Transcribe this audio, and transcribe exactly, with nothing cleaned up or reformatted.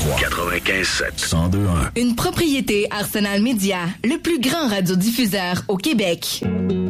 trois. quatre-vingt-quinze sept. cent deux un. Une propriété Arsenal Média, le plus grand radiodiffuseur au Québec.